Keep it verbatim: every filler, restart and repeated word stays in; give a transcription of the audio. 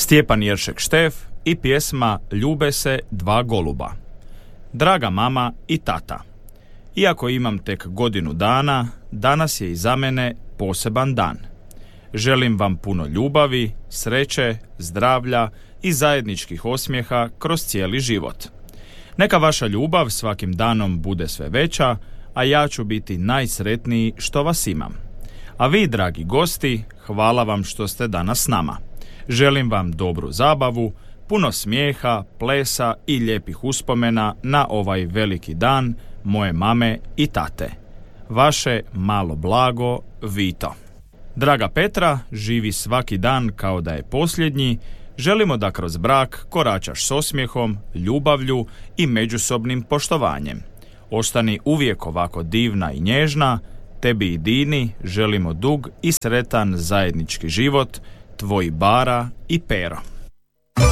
Stjepan Jeršek Štef i pjesma Ljube se dva goluba. Draga mama i tata, iako imam tek godinu dana, danas je i za mene poseban dan. Želim vam puno ljubavi, sreće, zdravlja i zajedničkih osmijeha kroz cijeli život. Neka vaša ljubav svakim danom bude sve veća, a ja ću biti najsretniji što vas imam. A vi, dragi gosti, hvala vam što ste danas s nama. Želim vam dobru zabavu, puno smijeha, plesa i lijepih uspomena na ovaj veliki dan moje mame i tate. Vaše malo blago Vito. Draga Petra, živi svaki dan kao da je posljednji. Želimo da kroz brak koračaš s osmijehom, ljubavlju i međusobnim poštovanjem. Ostani uvijek ovako divna i nježna. Tebi i Dini želimo dug i sretan zajednički život. Tvoji Bara i Pero.